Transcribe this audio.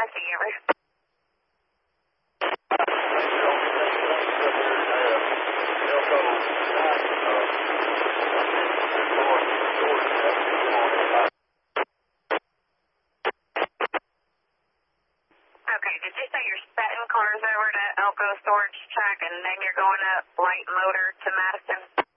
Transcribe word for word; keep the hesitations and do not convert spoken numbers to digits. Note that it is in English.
see you. Okay, did you say you're setting cars over to Elko Storage Track and then you're going up Light Motor to Madison?